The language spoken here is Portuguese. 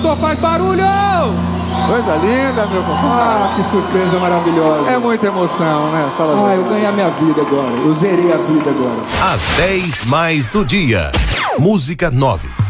pastor, faz barulho! Coisa linda, meu compadre. Ah, que surpresa maravilhosa. É muita emoção, né? Fala eu ganhei a minha vida agora. Eu zerei a vida agora. Às 10 mais do dia. Música 9.